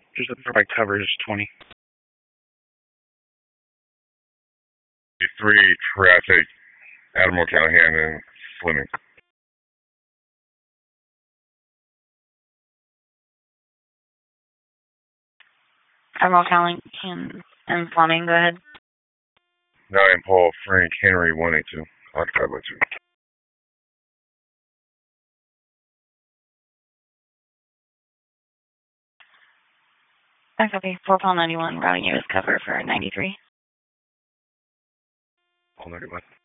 Just looking for my covers 20. 3 traffic, Admiral Callahan and Fleming. Admiral Callahan and Fleming, go ahead. 9 Paul Frank Henry 182. Occupied by 2. I copy. 4 Paul 91, routing you as cover for 93. Paul 91.